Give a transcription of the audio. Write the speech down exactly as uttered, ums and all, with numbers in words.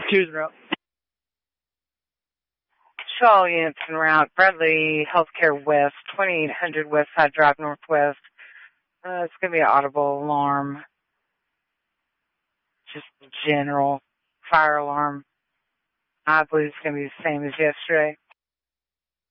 Cruising route. Shaw units en route. Bradley Healthcare West, twenty-eight hundred West Side Drive Northwest. Uh, it's going to be an audible alarm. Just general fire alarm. I believe it's going to be the same as yesterday.